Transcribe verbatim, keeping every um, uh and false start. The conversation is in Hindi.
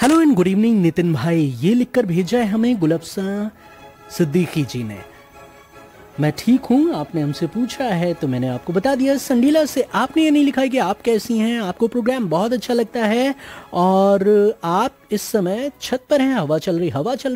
Hello and good evening Nitin भाई, ये लिखकर भेजा है हमें गुलफसा सिद्दीकी जी ने। मैं ठीक हूँ, आपने हमसे पूछा है तो मैंने आपको बता दिया। संडीला से आपने ये नहीं लिखा है कि आप कैसी हैं, आपको प्रोग्राम बहुत अच्छा लगता है और आप इस समय छत पर हैं, हवा चल रही हवा चल